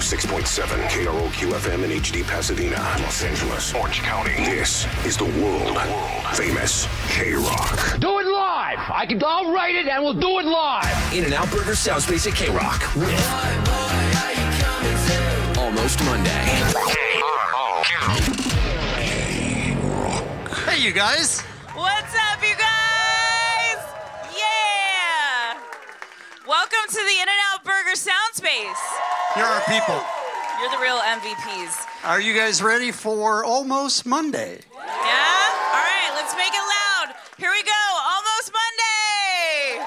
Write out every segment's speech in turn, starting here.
106.7 KROQ-FM in HD Pasadena, Los Angeles, Orange County. This is the world famous K-Rock. Do it live. I'll write it and we'll do it live. In-N-Out Burger Soundspace at K-Rock with Almost Monday. Hey, you guys. What's up, you guys? Yeah. Welcome to the In-N-Out Burger Soundspace. You're our people. You're the real MVPs. Are you guys ready for Almost Monday? Yeah? All right, let's make it loud. Here we go. Almost Monday.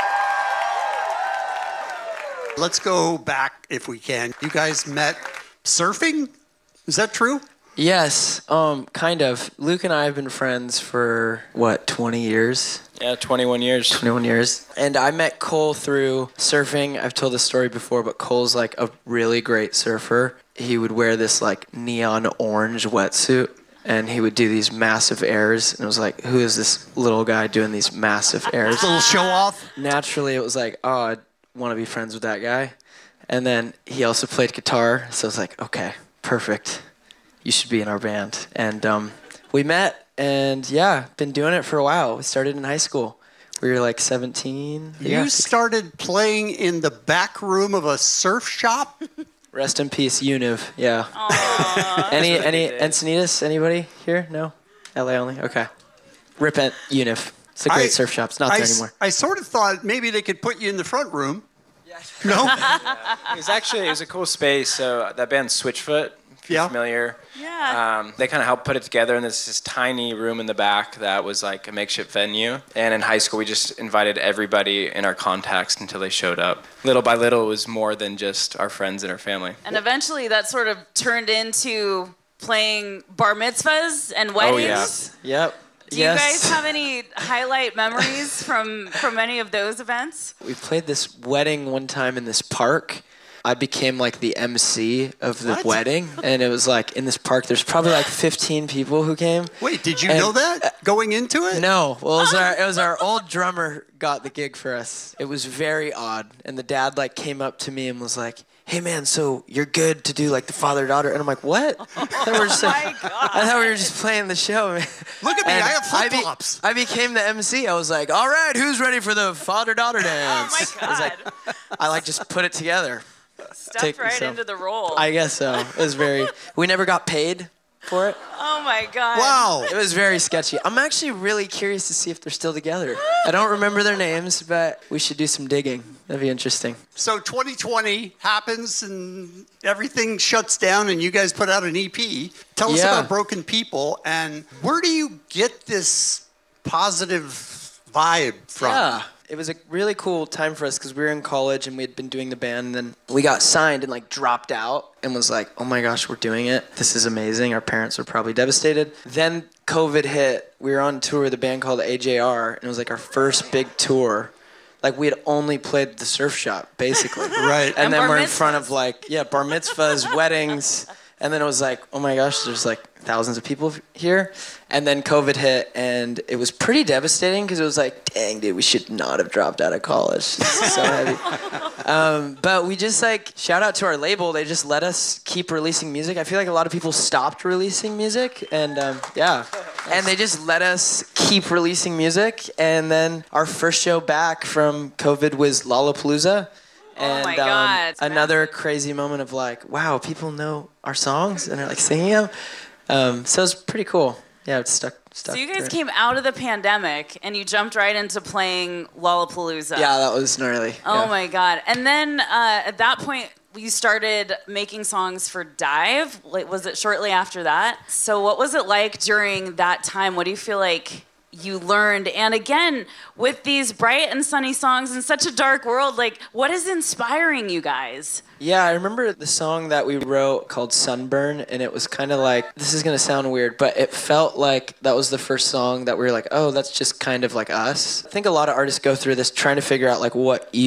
Let's go back if we can. You guys met surfing? Is that true? Yes, kind of. Luke and I have been friends for, 20 years? Yeah, 21 years. 21 years. And I met Cole through surfing. I've told this story before, but Cole's like a really great surfer. He would wear this like neon orange wetsuit, and he would do these massive airs. And it was like, who is this little guy doing these massive airs? A little show off? Naturally, it was like, oh, I want to be friends with that guy. And then he also played guitar, so I was like, okay, perfect. You should be in our band. And we met, and yeah, been doing it for a while. We started in high school. We were like 17. You started playing in the back room of a surf shop? Rest in peace, Univ. Yeah. Any Encinitas? Anybody here? No? LA only? Okay. Rip Univ. It's a great surf shop. It's not there anymore. I sort of thought maybe they could put you in the front room. No? It was a cool space. So that band Switchfoot, if you're familiar. Yeah. They kind of helped put it together in this tiny room in the back that was like a makeshift venue. And in high school, we just invited everybody in our contacts until they showed up. Little by little, it was more than just our friends and our family. And eventually that sort of turned into playing bar mitzvahs and weddings. Oh, yeah. Yep. Do you guys have any highlight memories from any of those events? We played this wedding one time in this park. I became like the MC of the wedding, and it was like in this park. There's probably like 15 people who came. Wait, did you know that going into it? No. Well, it was our old drummer got the gig for us. It was very odd, and the dad like came up to me and was like, "Hey man, so you're good to do like the father-daughter?" And I'm like, "What?" I thought we were just playing the show. Look at me, I have flip-flops. I became the MC. I was like, "All right, who's ready for the father-daughter dance?" Oh my God. I like just put it together. Stuffed right into the role. I guess so. It was we never got paid for it. Oh my God. Wow. It was very sketchy. I'm actually really curious to see if they're still together. I don't remember their names, but we should do some digging. That'd be interesting. So 2020 happens and everything shuts down and you guys put out an EP. Tell us about Broken People, and where do you get this positive vibe from? Yeah. It was a really cool time for us because we were in college and we had been doing the band, and then we got signed and like dropped out and was like, oh my gosh, we're doing it. This is amazing. Our parents were probably devastated. Then COVID hit. We were on tour with a band called AJR, and it was like our first big tour. Like we had only played the surf shop, basically. Right. And then we're in mitzvahs. front of like, bar mitzvahs, weddings. And then it was like, oh my gosh, there's like thousands of people here. And then COVID hit, and it was pretty devastating because it was like, dang, dude, we should not have dropped out of college. This is so heavy. But we just like, shout out to our label. They just let us keep releasing music. I feel like a lot of people stopped releasing music, and and they just let us keep releasing music. And then our first show back from COVID was Lollapalooza. And, oh my God. Another crazy moment of like, wow, people know our songs and are like singing them. So it's pretty cool. Yeah, it's stuck. So you guys came out of the pandemic and you jumped right into playing Lollapalooza. Yeah, that was gnarly. Oh my God. And then at that point, you started making songs for Dive. Like, was it shortly after that? So what was it like during that time? What do you feel like you learned? And again, with these bright and sunny songs in such a dark world, like, what is inspiring you guys? Yeah, I remember the song that we wrote called Sunburn, and it was kind of like, this is going to sound weird, but it felt like that was the first song that we were like, oh, that's just kind of like us. I think a lot of artists go through this trying to figure out like what